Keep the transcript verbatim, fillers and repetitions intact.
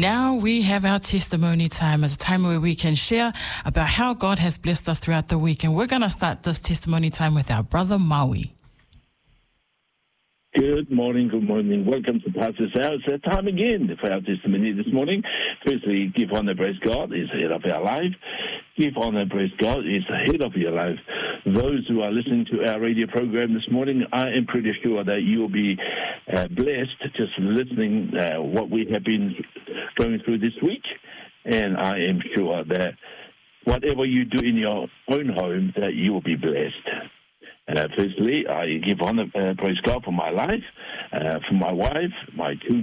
now we have our testimony time. It's a time where we can share about how God has blessed us throughout the week. And we're going to start this testimony time with our brother Maui. Good morning, good morning. Welcome to Pastor's House. It's time again for our testimony this morning. Firstly, give honor, praise God, is the head of our life. Give honor, praise God, is the head of your life. Those who are listening to our radio program this morning, I am pretty sure that you will be uh, blessed just listening uh, what we have been going through this week. And I am sure that whatever you do in your own home, that you will be blessed. Uh, firstly, I give honor, uh, praise God, for my life, uh, for my wife, my two